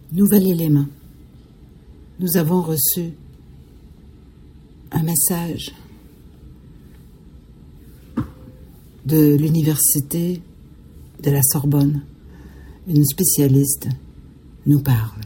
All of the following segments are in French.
Nouvel élément. Nous avons reçu un message de l'université de la Sorbonne. Une spécialiste nous parle.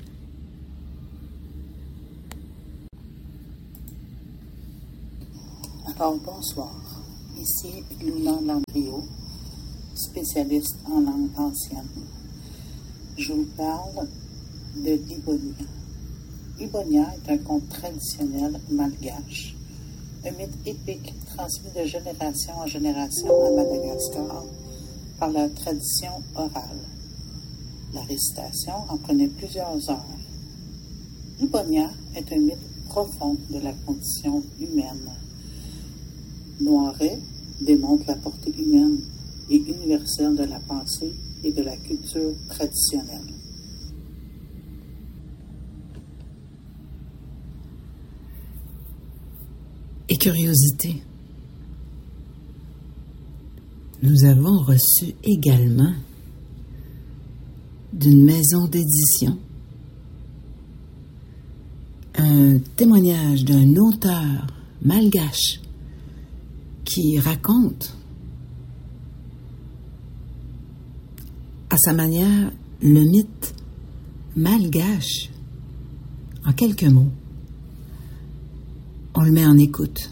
Alors, bonsoir. Ici Luna Landriot, spécialiste en langue ancienne. Je vous parle de l'Ibonia. Ibonia est un conte traditionnel malgache, un mythe épique transmis de génération en génération à Madagascar par la tradition orale. La récitation en prenait plusieurs heures. Ibonia est un mythe profond de la condition humaine. Noiret démontre la portée humaine et universelle de la pensée et de la culture traditionnelle. Et curiosité. Nous avons reçu également d'une maison d'édition un témoignage d'un auteur malgache qui raconte à sa manière le mythe malgache en quelques mots. On le met en écoute.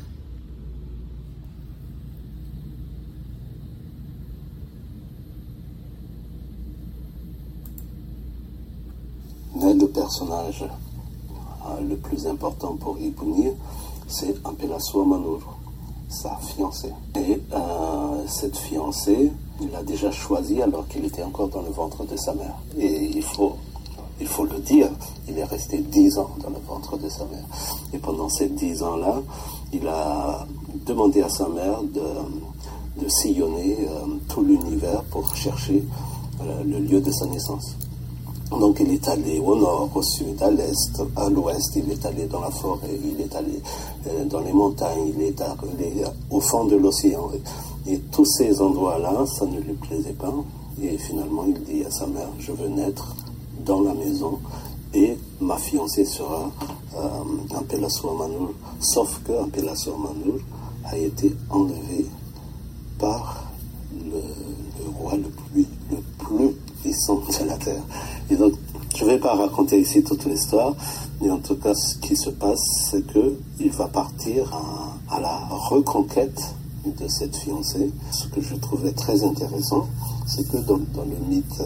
Le personnage le plus important pour Ibonia, c'est Ampelasoa Manur, sa fiancée. Et cette fiancée, il l'a déjà choisie alors qu'il était encore dans le ventre de sa mère. Et il faut le dire, il est resté 10 ans dans le ventre de sa mère. Et pendant ces 10 ans-là, il a demandé à sa mère de sillonner tout l'univers pour chercher le lieu de sa naissance. Donc il est allé au nord, au sud, à l'est, à l'ouest, il est allé dans la forêt, il est allé dans les montagnes, il est allé au fond de l'océan. Et tous ces endroits-là, ça ne lui plaisait pas. Et finalement, il dit à sa mère, je veux naître dans la maison et ma fiancée sera Ampelasoa Manur. Sauf que Ampelasoa Manur a été enlevé par le roi le plus puissant de la terre. Et donc, je ne vais pas raconter ici toute l'histoire, mais en tout cas, ce qui se passe, c'est qu'il va partir à la reconquête de cette fiancée. Ce que je trouvais très intéressant, c'est que dans le mythe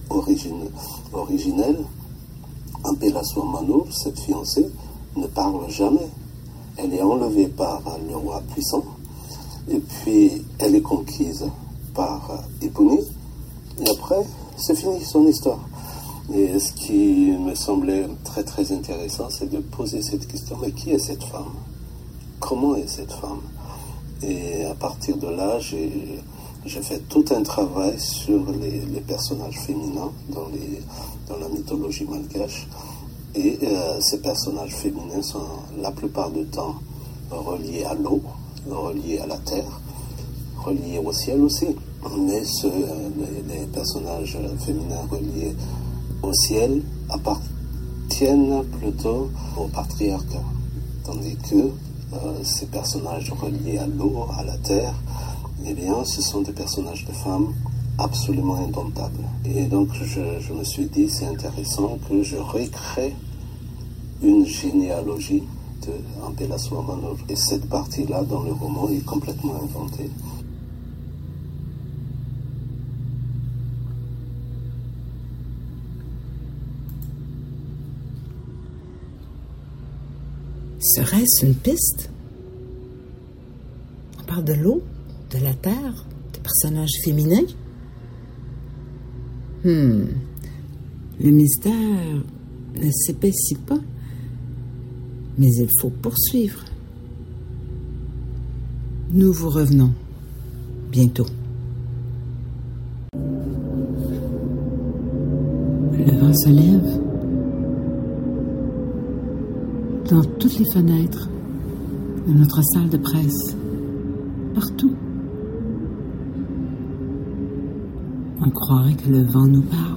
originel, Ampelasoa Manur, cette fiancée, ne parle jamais. Elle est enlevée par le roi puissant, et puis elle est conquise par Ibonia, et après, c'est fini son histoire. Et ce qui me semblait très très intéressant, c'est de poser cette question, mais qui est cette femme? Comment est cette femme? Et à partir de là, j'ai fait tout un travail sur les personnages féminins dans la mythologie malgache. Et ces personnages féminins sont la plupart du temps reliés à l'eau, reliés à la terre, reliés au ciel aussi. Mais les personnages féminins reliés au ciel appartiennent plutôt au patriarcat, tandis que ces personnages reliés à l'eau, à la terre, eh bien, ce sont des personnages de femmes absolument indomptables. Et donc, je me suis dit, c'est intéressant que je recrée une généalogie de Ampelasoa Manur. Et cette partie-là, dans le roman, est complètement inventée. Serait-ce une piste? On parle de l'eau, de la terre, des personnages féminins. Le mystère ne s'épaissit pas, mais il faut poursuivre. Nous vous revenons bientôt. Le vent se lève. Dans toutes les fenêtres de notre salle de presse, partout. On croirait que le vent nous parle.